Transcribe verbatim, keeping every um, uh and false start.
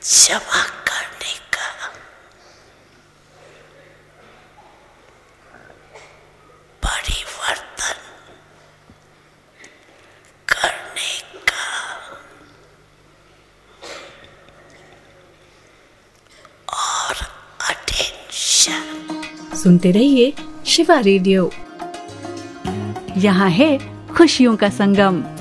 क्षमा करने का, परिवर्तन करने का और अटेंशन। सुनते रहिए शिवा रेडियो। यहाँ है खुशियों का संगम।